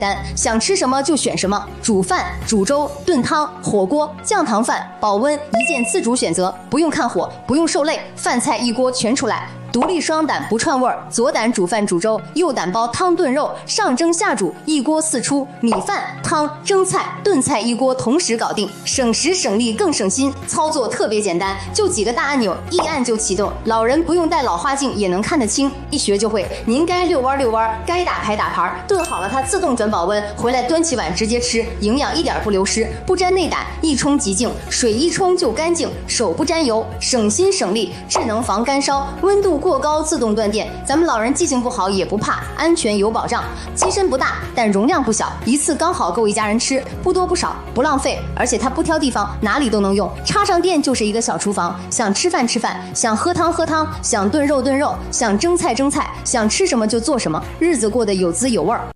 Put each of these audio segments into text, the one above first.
单，想吃什么就选什么，煮饭、煮粥、炖汤、火锅、酱汤饭、保温，一键自主选择，不用看火，不用受累，饭菜一锅全出来。独立双胆不串味儿，左胆煮饭煮粥，右胆煲汤炖肉，上蒸下煮，一锅四出，米饭、汤、蒸菜、炖菜一锅同时搞定，省时省力更省心，操作特别简单，就几个大按钮，一按就启动，老人不用戴老花镜也能看得清，一学就会。您该遛弯遛弯，该打牌打牌，炖好了它自动转保温，回来端起碗直接吃，营养一点不流失，不沾内胆，一冲即净，水一冲就干净，手不沾油，省心省力，智能防干烧，温度过高自动断电，咱们老人记性不好也不怕，安全有保障。机身不大，但容量不小，一次刚好够一家人吃，不多不少，不浪费，而且它不挑地方，哪里都能用。插上电就是一个小厨房，想吃饭吃饭，想喝汤喝汤，想炖肉炖肉，想蒸菜蒸菜，想吃什么就做什么，日子过得有滋有味儿。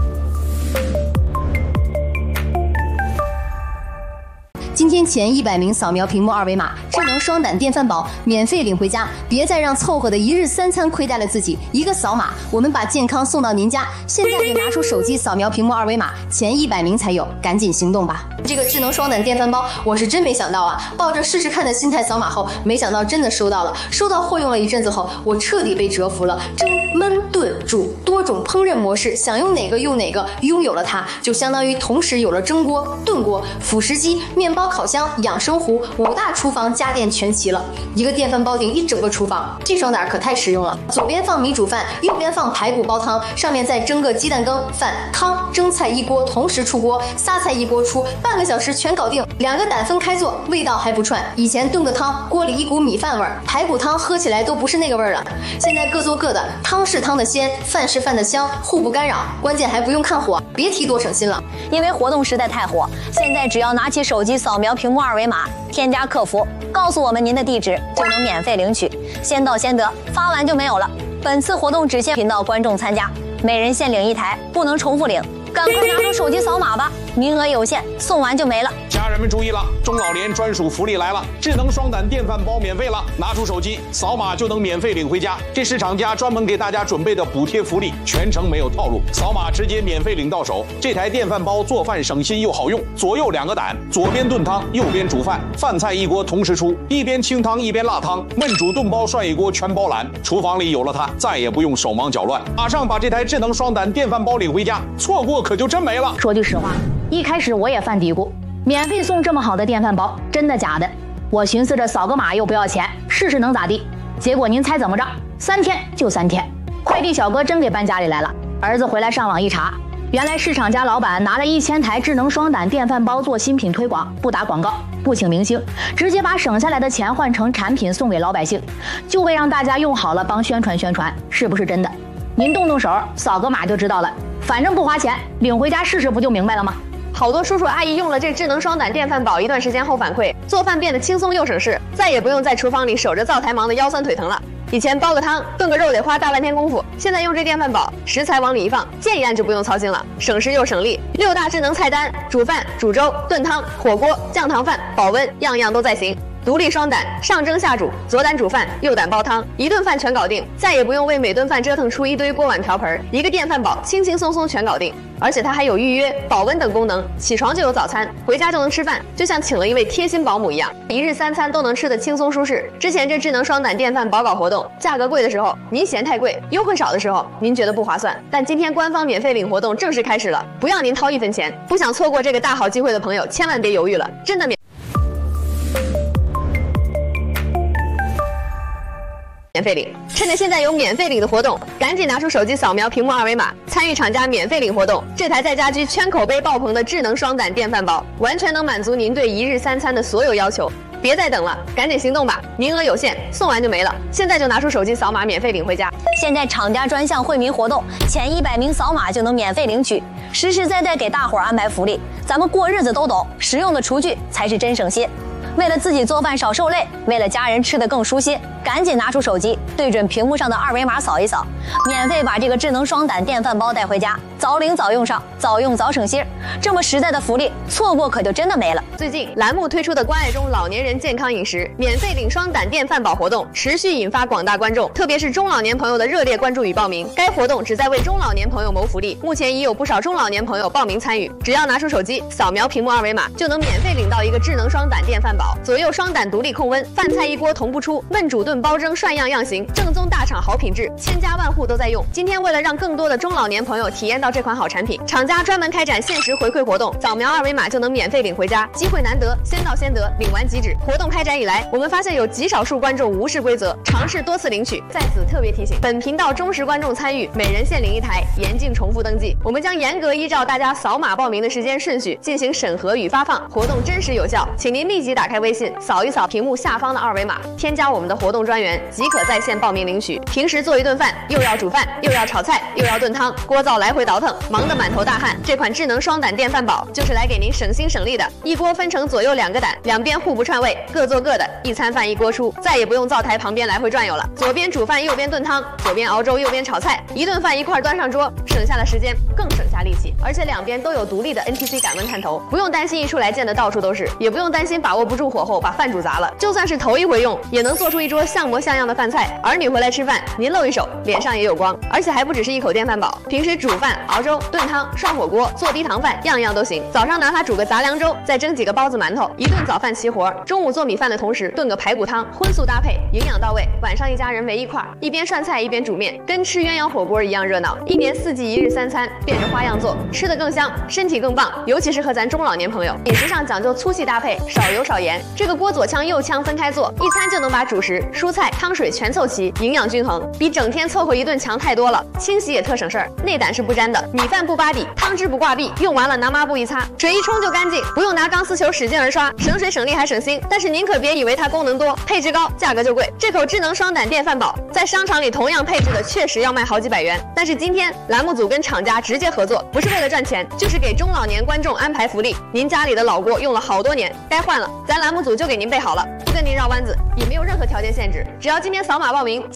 今天前100名扫描屏幕二维码，智能双胆电饭煲免费领回家，别再让凑合的一日3餐亏待了自己。一个扫码，我们把健康送到您家。现在就拿出手机扫描屏幕二维码，前100名才有，赶紧行动吧！这个智能双胆电饭煲，我是真没想到啊！抱着试试看的心态扫码后，没想到真的收到了。收到货用了一阵子后，我彻底被折服了。蒸、焖、炖、煮多种烹饪模式，想用哪个用哪个。拥有了它，就相当于同时有了蒸锅、炖锅、辅食机、面包烤箱、养生壶，5大厨房家电全齐了。一个电饭煲顶一整个厨房，这双胆可太实用了。左边放米煮饭，右边放排骨煲汤，上面再蒸个鸡蛋羹、饭、汤、蒸菜一锅同时出锅，仨菜一锅出，半个小时全搞定。2个胆分开做，味道还不串。以前炖个汤，锅里一股米饭味儿，排骨汤喝起来都不是那个味儿了。现在各做各的，汤是汤的鲜，饭是饭的香，互不干扰，关键还不用看火，别提多省心了。 因为活动实在太火，现在只要拿起手机扫描屏幕二维码，添加客服，告诉我们您的地址，就能免费领取，先到先得，发完就没有了。本次活动只限频道观众参加，每人限领1台，不能重复领。赶快拿出手机扫码吧，名额有限，送完就没了。 家人们注意了，中老年专属福利来了，智能双胆电饭煲免费了，拿出手机扫码就能免费领回家。这是厂家专门给大家准备的补贴福利，全程没有套路，扫码直接免费领到手。这台电饭煲做饭省心又好用，左右2个胆，左边炖汤，右边煮饭，饭菜一锅同时出，一边清汤一边辣汤，焖煮炖煲涮一锅全包揽。厨房里有了它，再也不用手忙脚乱，马上把这台智能双胆电饭煲领回家，错过可就真没了。 说句实话，一开始我也犯嘀咕，免费送这么好的电饭煲，真的假的？我寻思着扫个码又不要钱，试试能咋地？结果您猜怎么着？3天就3天，快递小哥真给搬家里来了。儿子回来上网一查，原来市场家老板拿了1000台智能双胆电饭煲做新品推广，不打广告，不请明星，直接把省下来的钱换成产品送给老百姓，就为让大家用好了帮宣传宣传，是不是真的？您动动手扫个码就知道了，反正不花钱，领回家试试不就明白了吗？ 好多叔叔阿姨用了这智能双胆电饭煲一段时间后反馈，做饭变得轻松又省事，再也不用在厨房里守着灶台忙得腰酸腿疼了。以前煲个汤、炖个肉得花大半天功夫，现在用这电饭煲，食材往里一放，键一按就不用操心了，省时又省力。6大智能菜单，煮饭、煮粥、炖汤、火锅、酱汤饭、保温，样样都在行。独立双胆，上蒸下煮，左胆煮饭，右胆煲汤，一顿饭全搞定，再也不用为每顿饭折腾出一堆锅碗瓢盆，一个电饭煲轻轻松松全搞定。而且它还有预约、保温等功能，起床就有早餐，回家就能吃饭，就像请了一位贴心保姆一样，一日3餐都能吃得轻松舒适。之前这智能双胆电饭煲搞活动，价格贵的时候您嫌太贵，优惠少的时候您觉得不划算，但今天官方免费领活动正式开始了，不要您掏1分钱。不想错过这个大好机会的朋友，千万别犹豫了，真的免费领，趁着现在有免费领的活动，赶紧拿出手机扫描屏幕二维码，参与厂家免费领活动。这台在家居圈口碑爆棚的智能双胆电饭煲，完全能满足您对一日3餐的所有要求。别再等了，赶紧行动吧！名额有限，送完就没了。现在就拿出手机扫码，免费领回家。 现在厂家专项惠民活动，前100名扫码就能免费领取，实实在在给大伙儿安排福利。咱们过日子都懂，实用的厨具才是真省心。为了自己做饭少受累，为了家人吃得更舒心， 赶紧拿出手机，对准屏幕上的二维码扫一扫，免费把这个智能双胆电饭煲带回家，早领早用上，早用早省心。这么实在的福利，错过可就真的没了。 最近栏目推出的关爱中老年人健康饮食免费领双胆电饭煲活动，持续引发广大观众，特别是中老年朋友的热烈关注与报名。该活动旨在为中老年朋友谋福利，目前已有不少中老年朋友报名参与。只要拿出手机扫描屏幕二维码，就能免费领到一个智能双胆电饭煲，左右双胆独立控温，饭菜一锅同步出，焖煮炖煲蒸涮样行，正宗大厂好品质，千家万户都在用。今天为了让更多的中老年朋友体验到这款好产品，厂家专门开展限时回馈活动，扫描二维码就能免费领回家，机会难得，先到先得，领完即止。活动开展以来，我们发现有极少数观众无视规则，尝试多次领取。在此特别提醒，本频道忠实观众参与，每人限领一台，严禁重复登记。我们将严格依照大家扫码报名的时间顺序进行审核与发放，活动真实有效，请您立即打开微信，扫一扫屏幕下方的二维码，添加我们的活动专员，即可在线报名领取。平时做一顿饭，又要煮饭，又要炒菜，又要炖汤，锅灶来回倒腾，忙得满头大汗。这款智能双胆电饭煲就是来给您省心省力的，一锅分成左右2个胆，两边互不串味，各做各的，一餐饭一锅出，再也不用灶台旁边来回转悠了。左边煮饭，右边炖汤，左边熬粥，右边炒菜，一顿饭一块端上桌，省下了时间，更省下力气。而且两边都有独立的 NTC 感温探头，不用担心一出来溅得到处都是，也不用担心把握不住火候把饭煮砸了。就算是头一回用，也能做出一桌像模像样的饭菜。儿女回来吃饭，您露一手，脸上也有光。而且还不只是一口电饭煲，平时煮饭、熬粥、炖汤、涮火锅、做低糖饭，样样都行。早上拿它煮个杂粮粥，再蒸几个包子馒头，一顿早饭齐活。中午做米饭的同时炖个排骨汤，荤素搭配，营养到位。晚上一家人围一块，一边涮菜一边煮面，跟吃鸳鸯火锅一样热闹。一年4季1日3餐，变着花样做，吃得更香，身体更棒。尤其适合咱中老年朋友，饮食上讲究粗细搭配，少油少盐。这个锅左腔右腔分开做，一餐就能把主食、蔬菜、汤水全凑齐，营养均衡，比整天凑合一顿强太多了。清洗也特省事儿，内胆是不沾的，米饭不扒底，汤汁不挂壁，用完了拿抹布一擦，水一冲就干净，不用拿钢丝球使劲儿刷，省水省力还省心。但是您可别以为它功能多，配置高，价格就贵。这口智能双胆电饭煲在商场里同样配置的确实要卖好几百元，但是今天栏目组跟厂家直接合作，不是为了赚钱，就是给中老年观众安排福利。您家里的老锅用了好多年，该换了，咱栏目组就给您备好了，不跟您绕弯子，也没有任何条件限制，只要今天扫码报名。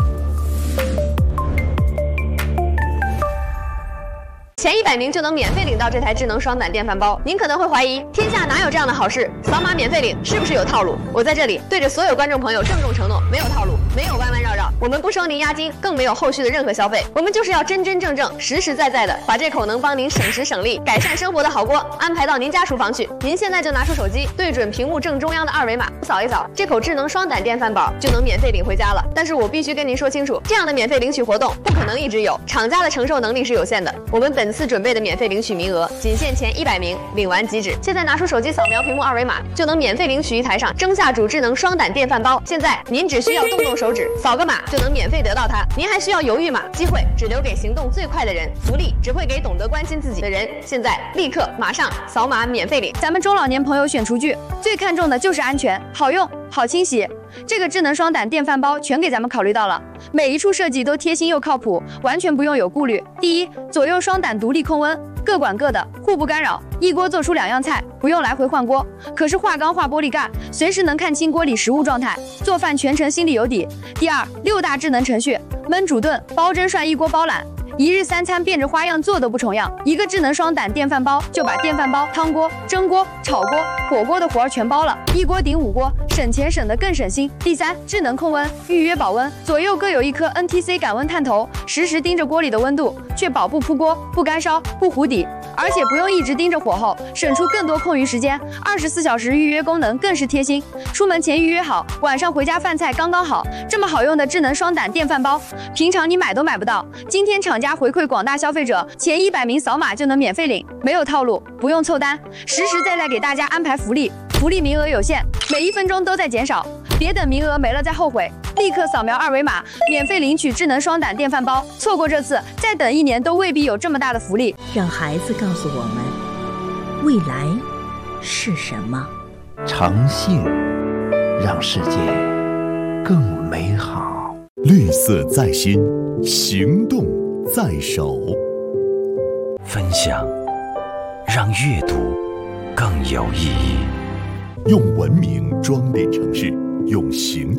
前100名就能免费领到这台智能双胆电饭煲。您可能会怀疑，天下哪有这样的好事？扫码免费领是不是有套路？我在这里对着所有观众朋友郑重承诺，没有套路，没有弯弯绕绕，我们不收您押金，更没有后续的任何消费。我们就是要真真正正、实实在在的把这口能帮您省时省力、改善生活的好锅安排到您家厨房去。您现在就拿出手机，对准屏幕正中央的二维码，扫一扫，这口智能双胆电饭煲就能免费领回家了。但是我必须跟您说清楚，这样的免费领取活动不可能一直有，厂家的承受能力是有限的。我们本次准备的免费领取名额仅限前100名，领完即止。现在拿出手机扫描屏幕二维码，就能免费领取一台上蒸下煮智能双胆电饭煲。现在您只需要动动手指，扫个码就能免费得到它。您还需要犹豫吗？机会只留给行动最快的人，福利只会给懂得关心自己的人。现在立刻马上扫码免费领。 咱们中老年朋友选厨具最看重的就是安全、好用、好清洗。这个智能双胆电饭煲全给咱们考虑到了，每一处设计都贴心又靠谱，完全不用有顾虑。第一，左右双胆独立控温，各管各的，互不干扰，一锅做出2样菜，不用来回换锅。可是化钢化玻璃盖，随时能看清锅里食物状态，做饭全程心里有底。第二，6大智能程序，焖煮炖、煲蒸涮一锅包揽。1日3餐变着花样做都不重样，一个智能双胆电饭煲就把电饭煲、汤锅、蒸锅、炒锅、火锅的活儿全包了，一锅顶5锅，省钱省得更省心。第三，智能控温，预约保温，左右各有一颗 NTC 感温探头，实时盯着锅里的温度，确保不扑锅、不干烧、不糊底，而且不用一直盯着火候，省出更多空余时间。24小时预约功能更是贴心，出门前预约好，晚上回家饭菜刚刚好。这么好用的智能双胆电饭煲，平常你买都买不到。今天厂家回馈广大消费者，前100名扫码就能免费领，没有套路，不用凑单，实实在在给大家安排福利。福利名额有限，每1分钟都在减少，别等名额没了再后悔。立刻扫描二维码，免费领取智能双胆电饭煲。错过这次，再等1年都未必有这么大的福利。 让孩子告诉我们，未来是什么？ 诚信让世界更美好。 绿色在心，行动在手。 分享让阅读更有意义。 用文明装点城市，用行动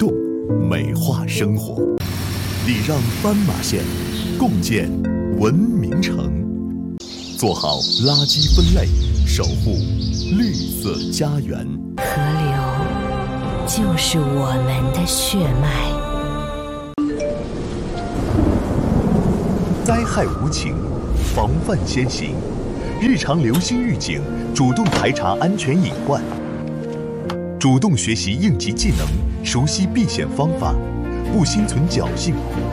美化生活，礼让斑马线，共建文明城。做好垃圾分类，守护绿色家园。 河流就是我们的血脉。 灾害无情，防范先行。日常留心预警，主动排查安全隐患，主动学习应急技能，熟悉避险方法，不心存侥幸。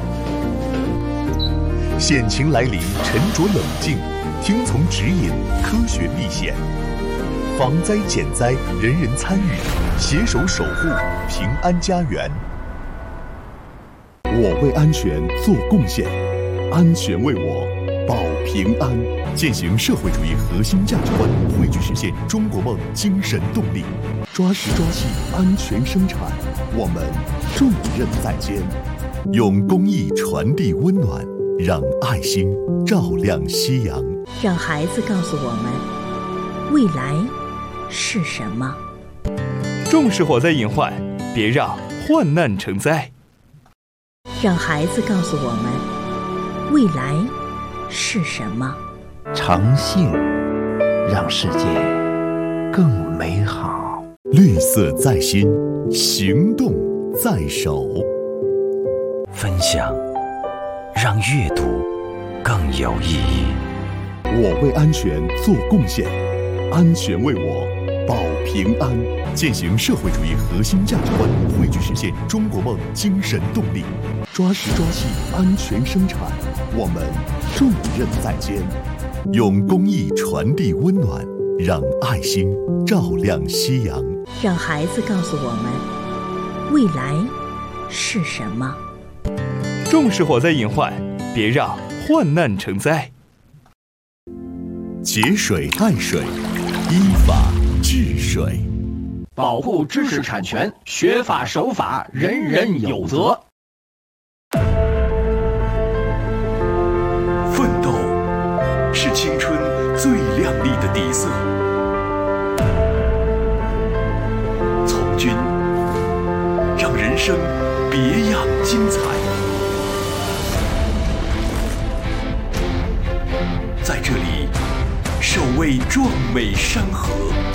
险情来临，沉着冷静，听从指引，科学避险。防灾减灾，人人参与，携手守护平安家园。我为安全做贡献，安全为我保平安。践行社会主义核心价值观，汇聚实现中国梦精神动力，抓实抓细安全生产，我们重任在肩。用公益传递温暖，让爱心照亮夕阳。 让孩子告诉我们，未来是什么？ 重视火灾隐患，别让患难成灾。 让孩子告诉我们，未来是什么？ 诚信让世界更美好。 绿色在心，行动在手。 分享让阅读更有意义。 我为安全做贡献，安全为我保平安。践行社会主义核心价值观，汇聚实现中国梦精神动力，抓实抓细安全生产，我们重任在肩。用公益传递温暖，让爱心照亮夕阳。 让孩子告诉我们，未来是什么？ 重视火灾隐患，别让患难成灾。 节水爱水，依法治水。 保护知识产权，学法守法，人人有责。 奋斗是青春最亮丽的底色。从军让人生别样精彩。在这里守卫壮美山河，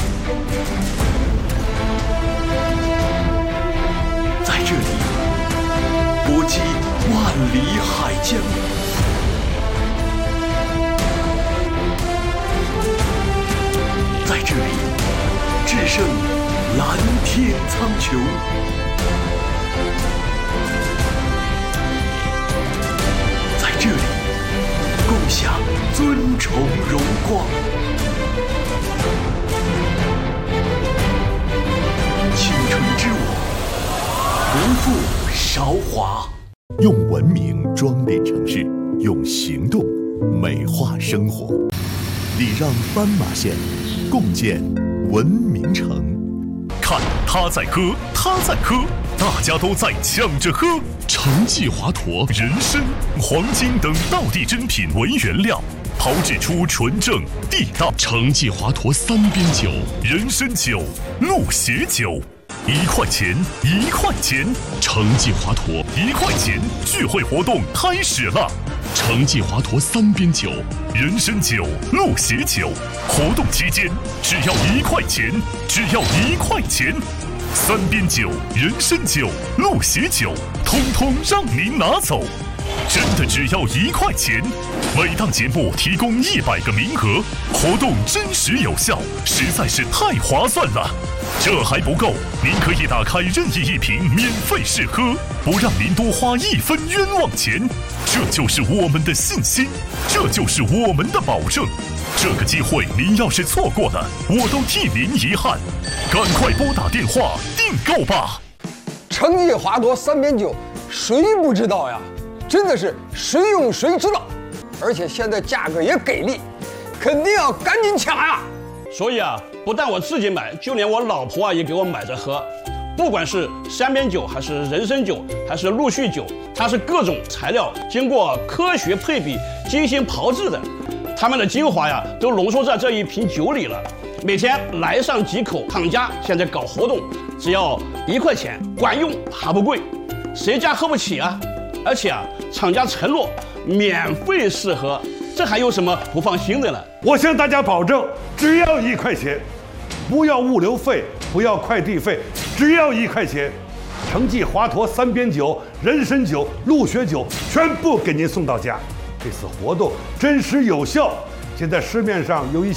在这里搏击万里海疆，在这里制胜蓝天苍穹，在这里共享尊崇荣光。青春之舞，不负韶华。 用文明装点城市，用行动美化生活。礼让斑马线，共建文明城。 看他在喝，他在喝，大家都在抢着喝。成绩华佗、人参、黄金等道地珍品为原料，炮制出纯正地道成绩华佗3边酒、人参酒、鹿血酒。1块钱，1块钱，成绩华佗1块钱聚会活动开始了。成绩华佗3边酒、人参酒、鹿血酒，活动期间只要1块钱，只要1块钱。3边酒、人参酒、鹿血酒，通通让您拿走，真的只要1块钱。每档节目提供100个名额，活动真实有效，实在是太划算了。这还不够，您可以打开任意一瓶免费试喝，不让您多花1分冤枉钱。这就是我们的信心，这就是我们的保证。这个机会您要是错过了，我都替您遗憾。赶快拨打电话订购吧。 成绩华佗3边酒，谁不知道呀？真的是谁用谁知道，而且现在价格也给力，肯定要赶紧抢呀！ 所以啊，不但我自己买，就连我老婆啊也给我买着喝。不管是3边酒，还是人参酒，还是陆续酒，它是各种材料经过科学配比、精心炮制的，它们的精华呀都浓缩在这一瓶酒里了。每天来上几口，厂家现在搞活动，只要1块钱，管用还不贵。 谁家喝不起啊？而且啊，厂家承诺免费试喝，这还有什么不放心的呢？ 我向大家保证，只要1块钱，不要物流费，不要快递费，只要1块钱，橙记华佗3边酒、人参酒、鹿血酒全部给您送到家。这次活动真实有效，现在市面上有一些